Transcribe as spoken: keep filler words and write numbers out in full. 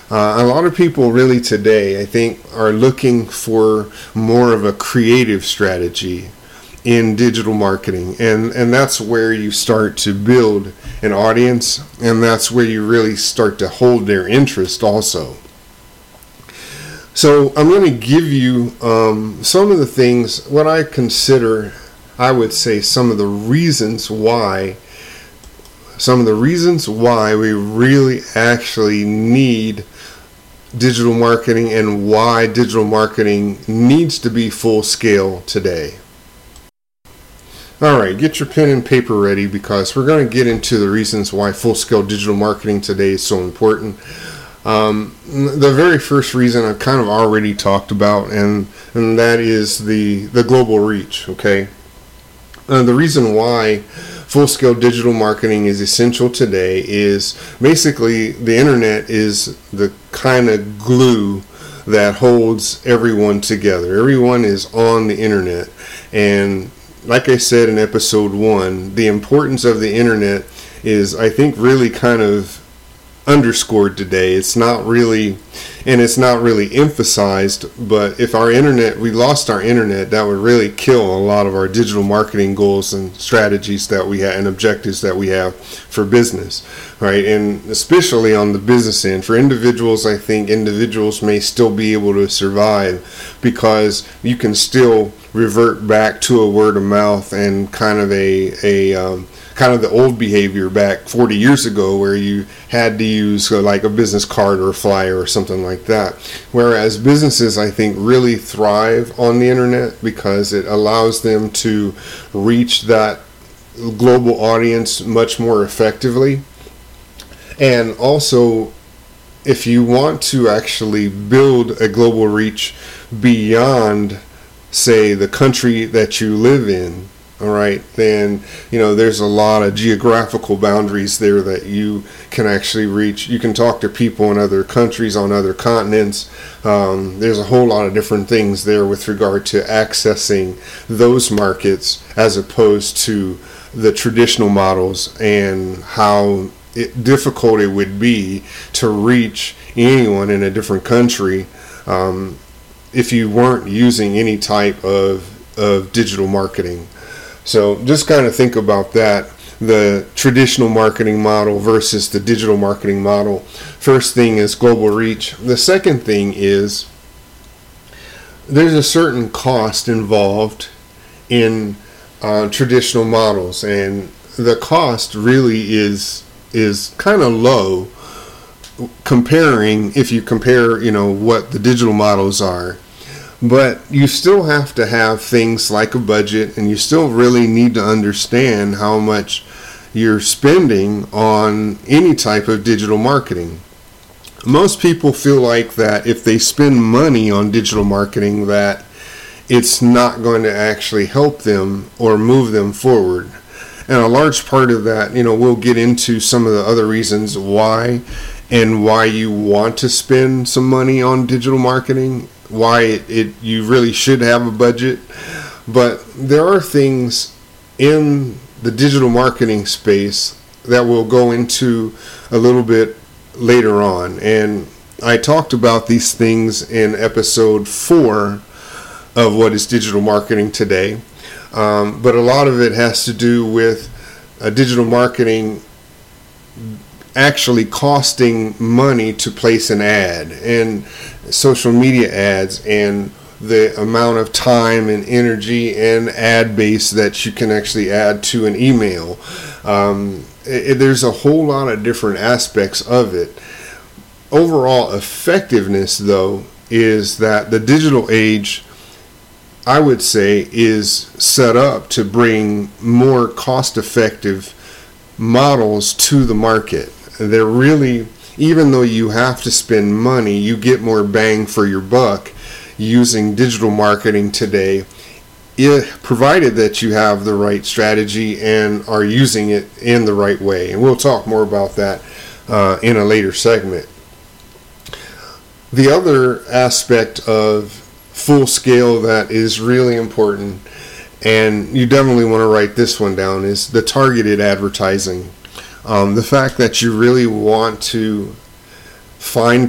Uh, a lot of people really today, I think, are looking for more of a creative strategy in digital marketing, and and that's where you start to build an audience, and that's where you really start to hold their interest also. So I'm going to give you um, some of the things, what I consider, I would say, some of the reasons why, some of the reasons why we really actually need digital marketing, and why digital marketing needs to be full scale today. All right, get your pen and paper ready, because we're going to get into the reasons why full scale digital marketing today is so important. Um, the very first reason I've kind of already talked about, and and that is the the global reach. Okay, uh, the reason why full-scale digital marketing is essential today is basically the internet is the kind of glue that holds everyone together. Everyone is on the internet, and like I said in episode one, the importance of the internet is, I think, really kind of underscored today. It's not really, and it's not really emphasized, but if our internet, we lost our internet, that would really kill a lot of our digital marketing goals and strategies that we have and objectives that we have for business, right? And especially on the business end, for individuals, I think individuals may still be able to survive, because you can still revert back to a word of mouth and kind of a, a, um, kind of the old behavior back forty years ago, where you had to use uh, like a business card or a flyer or something like that. Whereas businesses, I think, really thrive on the internet because it allows them to reach that global audience much more effectively. And also, if you want to actually build a global reach beyond, say, the country that you live in, all right, then, you know, there's a lot of geographical boundaries there that you can actually reach. You can talk to people in other countries, on other continents. Um, there's a whole lot of different things there with regard to accessing those markets, as opposed to the traditional models, and how it, difficult it would be to reach anyone in a different country um, if you weren't using any type of, of digital marketing. So just kind of think about that, the traditional marketing model versus the digital marketing model. First thing is global reach. The second thing is there's a certain cost involved in uh, traditional models, and the cost really is is kind of low comparing, if you compare, you know, what the digital models are. But you still have to have things like a budget, and you still really need to understand how much you're spending on any type of digital marketing. Most people feel like that if they spend money on digital marketing, that it's not going to actually help them or move them forward. And a large part of that, you know, we'll get into some of the other reasons why, and why you want to spend some money on digital marketing, why it, it you really should have a budget. But there are things in the digital marketing space that we'll go into a little bit later on, and I talked about these things in episode four of What is Digital Marketing Today. Um, but a lot of it has to do with uh, digital marketing actually costing money to place an ad, and social media ads, and the amount of time and energy and ad base that you can actually add to an email. Um, it, there's a whole lot of different aspects of it. Overall effectiveness, though, is that the digital age, I would say, is set up to bring more cost-effective models to the market. They're really, even though you have to spend money, you get more bang for your buck using digital marketing today, if, provided that you have the right strategy and are using it in the right way. And we'll talk more about that uh, in a later segment. The other aspect of full scale that is really important, and you definitely want to write this one down, is the targeted advertising. Um, the fact that you really want to find